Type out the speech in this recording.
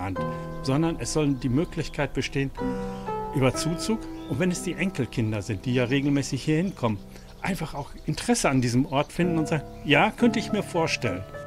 geplant, sondern es soll die Möglichkeit bestehen, über Zuzug und wenn es die Enkelkinder sind, die ja regelmäßig hier hinkommen, einfach auch Interesse an diesem Ort finden und sagen, ja, könnte ich mir vorstellen.